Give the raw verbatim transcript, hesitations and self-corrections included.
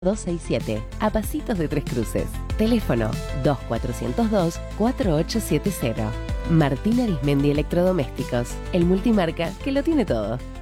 doscientos sesenta y siete, a pasitos de Tres Cruces. Teléfono dos cuatro cero dos, cuatro ocho siete cero. Martín Arismendi Electrodomésticos, el multimarca que lo tiene todo.